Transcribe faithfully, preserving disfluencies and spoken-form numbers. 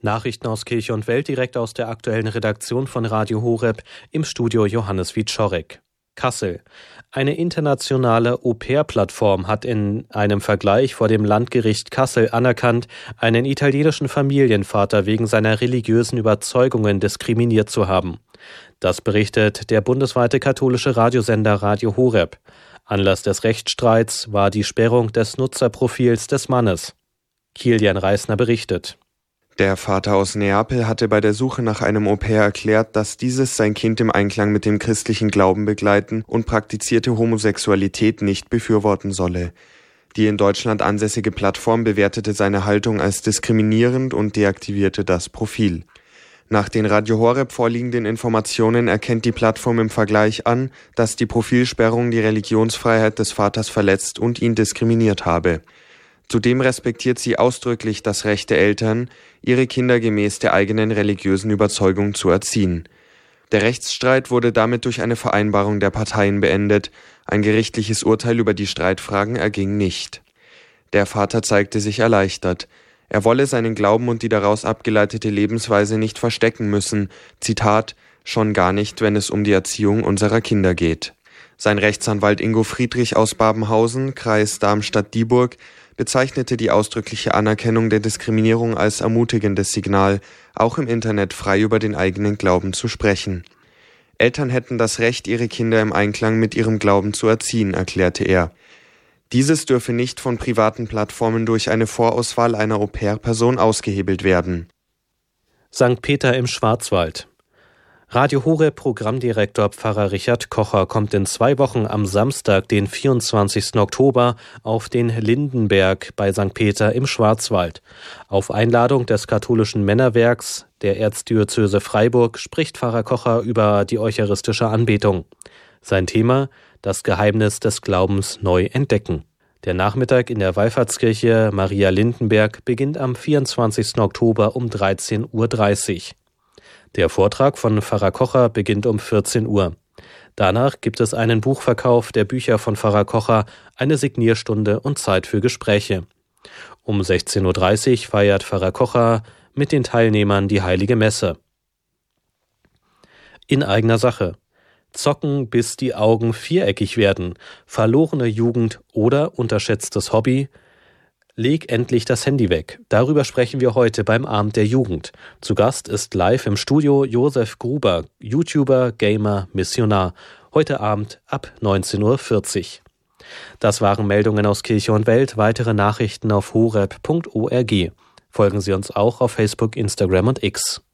Nachrichten aus Kirche und Welt direkt aus der aktuellen Redaktion von Radio Horeb, im Studio Johannes Wieczorek. Kassel. Eine internationale Au-pair-Plattform hat in einem Vergleich vor dem Landgericht Kassel anerkannt, einen italienischen Familienvater wegen seiner religiösen Überzeugungen diskriminiert zu haben. Das berichtet der bundesweite katholische Radiosender Radio Horeb. Anlass des Rechtsstreits war die Sperrung des Nutzerprofils des Mannes. Kilian Reisner berichtet. Der Vater aus Neapel hatte bei der Suche nach einem Au-pair erklärt, dass dieses sein Kind im Einklang mit dem christlichen Glauben begleiten und praktizierte Homosexualität nicht befürworten solle. Die in Deutschland ansässige Plattform bewertete seine Haltung als diskriminierend und deaktivierte das Profil. Nach den Radio Horeb vorliegenden Informationen erkennt die Plattform im Vergleich an, dass die Profilsperrung die Religionsfreiheit des Vaters verletzt und ihn diskriminiert habe. Zudem respektiert sie ausdrücklich das Recht der Eltern, ihre Kinder gemäß der eigenen religiösen Überzeugung zu erziehen. Der Rechtsstreit wurde damit durch eine Vereinbarung der Parteien beendet. Ein gerichtliches Urteil über die Streitfragen erging nicht. Der Vater zeigte sich erleichtert. Er wolle seinen Glauben und die daraus abgeleitete Lebensweise nicht verstecken müssen. Zitat, schon gar nicht, wenn es um die Erziehung unserer Kinder geht. Sein Rechtsanwalt Ingo Friedrich aus Babenhausen, Kreis Darmstadt-Dieburg, bezeichnete die ausdrückliche Anerkennung der Diskriminierung als ermutigendes Signal, auch im Internet frei über den eigenen Glauben zu sprechen. Eltern hätten das Recht, ihre Kinder im Einklang mit ihrem Glauben zu erziehen, erklärte er. Dieses dürfe nicht von privaten Plattformen durch eine Vorauswahl einer Au-pair-Person ausgehebelt werden. Sankt Peter im Schwarzwald. Radio Horeb Programmdirektor Pfarrer Richard Kocher kommt in zwei Wochen am Samstag, den vierundzwanzigsten Oktober, auf den Lindenberg bei Sankt Peter im Schwarzwald. Auf Einladung des katholischen Männerwerks der Erzdiözese Freiburg spricht Pfarrer Kocher über die eucharistische Anbetung. Sein Thema: das Geheimnis des Glaubens neu entdecken. Der Nachmittag in der Wallfahrtskirche Maria Lindenberg beginnt am vierundzwanzigsten Oktober um dreizehn Uhr dreißig. Der Vortrag von Pfarrer Kocher beginnt um vierzehn Uhr. Danach gibt es einen Buchverkauf der Bücher von Pfarrer Kocher, eine Signierstunde und Zeit für Gespräche. Um sechzehn Uhr dreißig feiert Pfarrer Kocher mit den Teilnehmern die Heilige Messe. In eigener Sache. Zocken, bis die Augen viereckig werden, verlorene Jugend oder unterschätztes Hobby. Leg endlich das Handy weg. Darüber sprechen wir heute beim Abend der Jugend. Zu Gast ist live im Studio Josef Gruber, YouTuber, Gamer, Missionar. Heute Abend ab neunzehn Uhr vierzig. Das waren Meldungen aus Kirche und Welt. Weitere Nachrichten auf horeb punkt org. Folgen Sie uns auch auf Facebook, Instagram und X.